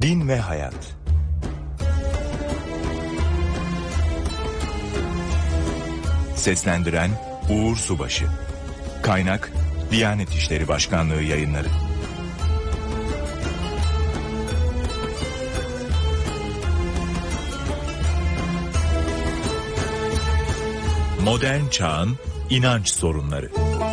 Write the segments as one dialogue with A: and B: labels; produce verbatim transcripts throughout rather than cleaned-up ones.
A: Din ve Hayat. Seslendiren Uğur Subaşı. Kaynak Diyanet İşleri Başkanlığı Yayınları. Modern çağın inanç sorunları.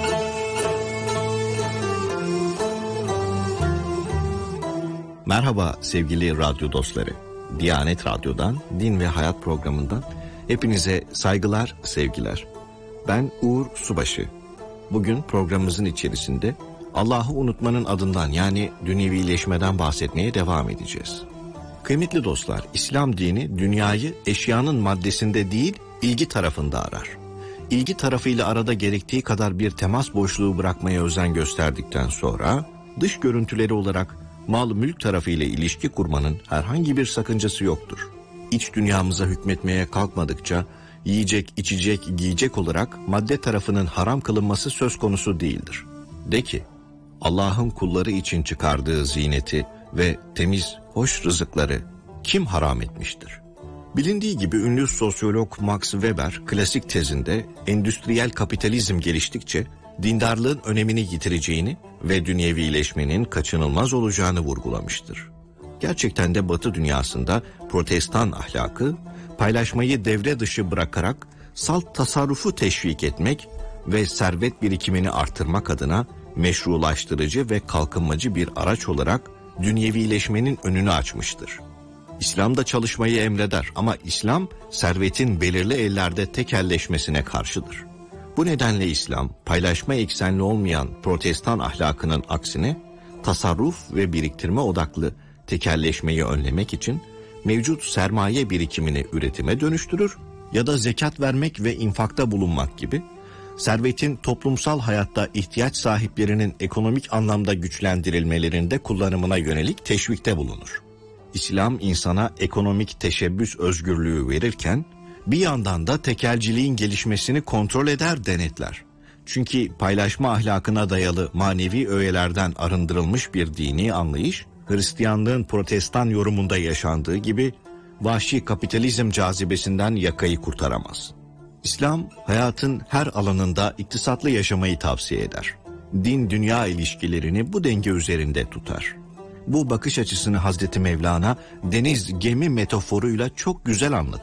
B: Merhaba sevgili radyo dostları. Diyanet Radyo'dan, Din ve Hayat programından hepinize saygılar, sevgiler. Ben Uğur Subaşı. Bugün programımızın içerisinde Allah'ı unutmanın adından, yani dünyevileşmeden bahsetmeye devam edeceğiz. Kıymetli dostlar, İslam dini dünyayı eşyanın maddesinde değil, ilgi tarafında arar. İlgi tarafıyla arada gerektiği kadar bir temas boşluğu bırakmaya özen gösterdikten sonra dış görüntüleri olarak mal mülk tarafıyla ilişki kurmanın herhangi bir sakıncası yoktur. İç dünyamıza hükmetmeye kalkmadıkça yiyecek, içecek, giyecek olarak madde tarafının haram kılınması söz konusu değildir. De ki, Allah'ın kulları için çıkardığı zineti ve temiz, hoş rızıkları kim haram etmiştir? Bilindiği gibi ünlü sosyolog Max Weber klasik tezinde endüstriyel kapitalizm geliştikçe dindarlığın önemini yitireceğini ve dünyevileşmenin kaçınılmaz olacağını vurgulamıştır. Gerçekten de Batı dünyasında protestan ahlakı, paylaşmayı devre dışı bırakarak salt tasarrufu teşvik etmek ve servet birikimini artırmak adına meşrulaştırıcı ve kalkınmacı bir araç olarak dünyevileşmenin önünü açmıştır. İslam da çalışmayı emreder ama İslam servetin belirli ellerde tekelleşmesine karşıdır. Bu nedenle İslam, paylaşma eksenli olmayan protestan ahlakının aksine tasarruf ve biriktirme odaklı tekelleşmeyi önlemek için mevcut sermaye birikimini üretime dönüştürür ya da zekat vermek ve infakta bulunmak gibi servetin toplumsal hayatta ihtiyaç sahiplerinin ekonomik anlamda güçlendirilmelerinde kullanımına yönelik teşvikte bulunur. İslam insana ekonomik teşebbüs özgürlüğü verirken bir yandan da tekelciliğin gelişmesini kontrol eder, denetler. Çünkü paylaşma ahlakına dayalı manevi öğelerden arındırılmış bir dini anlayış, Hristiyanlığın protestan yorumunda yaşandığı gibi vahşi kapitalizm cazibesinden yakayı kurtaramaz. İslam, hayatın her alanında iktisatlı yaşamayı tavsiye eder. Din-dünya ilişkilerini bu denge üzerinde tutar. Bu bakış açısını Hazreti Mevlana deniz gemi metaforuyla çok güzel anlatır.